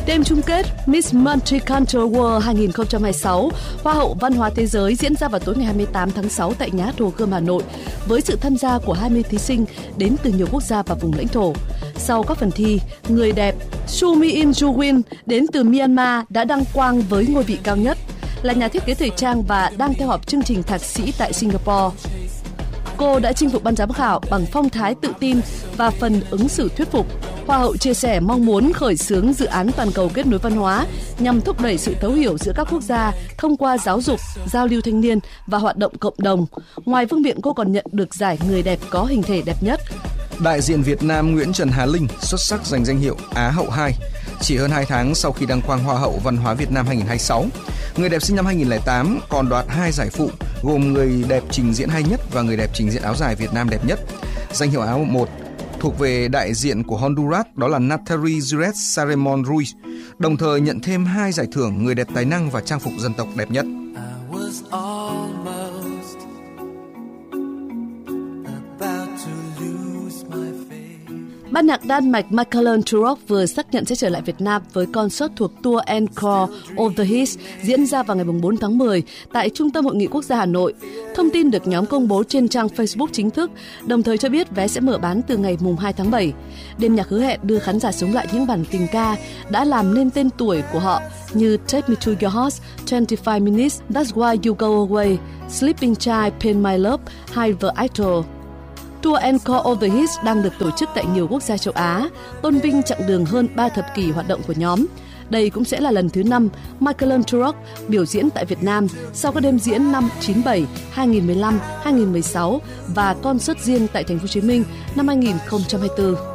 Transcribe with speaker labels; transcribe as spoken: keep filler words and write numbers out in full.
Speaker 1: Đêm chung kết Miss Multicultural World hai không hai sáu, Hoa hậu văn hóa thế giới diễn ra vào tối ngày hai mươi tám tháng sáu tại Nhà hát Hồ Gươm Hà Nội với sự tham gia của hai mươi thí sinh đến từ nhiều quốc gia và vùng lãnh thổ. Sau các phần thi, người đẹp Sumin Juwin đến từ Myanmar đã đăng quang với ngôi vị cao nhất, là nhà thiết kế thời trang và đang theo học chương trình thạc sĩ tại Singapore. Cô đã chinh phục ban giám khảo bằng phong thái tự tin và phần ứng xử thuyết phục. Hoa hậu chia sẻ mong muốn khởi xướng dự án toàn cầu kết nối văn hóa nhằm thúc đẩy sự thấu hiểu giữa các quốc gia thông qua giáo dục, giao lưu thanh niên và hoạt động cộng đồng. Ngoài vương miện, cô còn nhận được giải người đẹp có hình thể đẹp nhất.
Speaker 2: Đại diện Việt Nam Nguyễn Trần Hà Linh xuất sắc giành danh hiệu Á hậu hai. Chỉ hơn hai tháng sau khi đăng quang Hoa hậu văn hóa Việt Nam hai không hai sáu, người đẹp sinh năm hai không không tám còn đoạt hai giải phụ gồm người đẹp trình diễn hay nhất và người đẹp trình diễn áo dài Việt Nam đẹp nhất. Danh hiệu áo một thuộc về đại diện của Honduras, đó là Natalie Juárez Saremon Ruiz, đồng thời nhận thêm hai giải thưởng người đẹp tài năng và trang phục dân tộc đẹp nhất.
Speaker 1: Ban nhạc Đan Mạch Michael Turok vừa xác nhận sẽ trở lại Việt Nam với concert thuộc tour Encore of the Hills diễn ra vào ngày bốn tháng mười tại Trung tâm Hội nghị Quốc gia Hà Nội. Thông tin được nhóm công bố trên trang Facebook chính thức, đồng thời cho biết vé sẽ mở bán từ ngày hai tháng bảy. Đêm nhạc hứa hẹn đưa khán giả sống lại những bản tình ca đã làm nên tên tuổi của họ như Take Me to Your House, twenty-five minutes, That's Why You Go Away, Sleeping Child, Pain My Love hay The Idol. Tour Encore of the Hills đang được tổ chức tại nhiều quốc gia châu Á, tôn vinh chặng đường hơn ba thập kỷ hoạt động của nhóm. Đây cũng sẽ là lần thứ năm Michael Turok biểu diễn tại Việt Nam sau các đêm diễn năm chín bảy, hai không một lăm, hai không một sáu và concert riêng tại Thành phố Hồ Chí Minh năm hai không hai tư.